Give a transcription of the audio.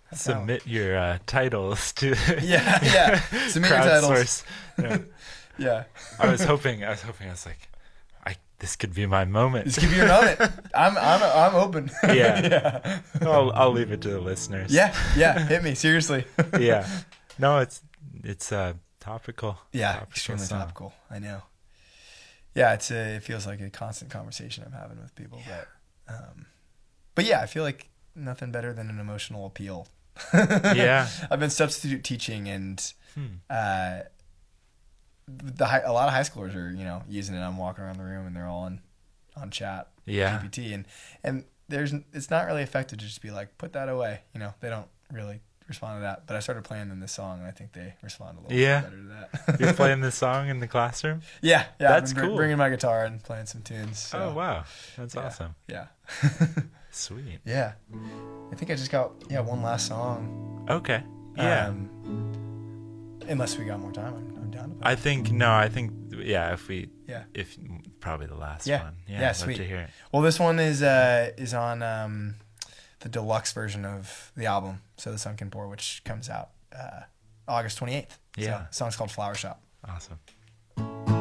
submit your titles to Yeah. Submit your titles. crowdsource. Yeah. Yeah. I was hoping. I was like, this could be my moment. This could be your moment. I'm open. Yeah. I'll leave it to the listeners. Yeah. Hit me seriously. Yeah. No, it's topical. Yeah, Topical extremely song. topical. I know. Yeah, it feels like a constant conversation I'm having with people. But yeah, I feel like nothing better than an emotional appeal. Yeah. I've been substitute teaching, and a lot of high schoolers are using it. I'm walking around the room, and they're all on chat GPT, and it's not really effective to just be like, put that away. They don't really respond to that. But I started playing them this song, and I think they respond a little bit better to that. You're playing this song in the classroom? Yeah. That's I've been cool. Bringing my guitar and playing some tunes. So. Oh wow, that's awesome. Yeah. Sweet. Yeah. I think I just got one last song. Okay. Yeah. Unless we got more time, I'm down to play. I think if probably the last one. Yeah, sweet. Love to hear it. Well, this one is on the deluxe version of the album, So the Sun Can Pour, which comes out August 28th. Yeah. So, the song's called Flower Shop. Awesome.